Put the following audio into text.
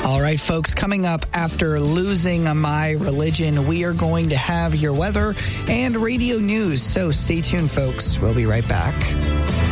All right, folks, coming up after losing my religion, we are going to have your weather and radio news. So stay tuned, folks. We'll be right back.